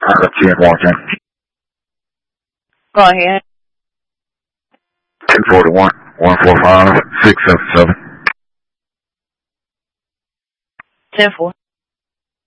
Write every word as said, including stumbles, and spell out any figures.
ten Washington. Go ahead. ten forty-one, one four five, six seven seven. ten four.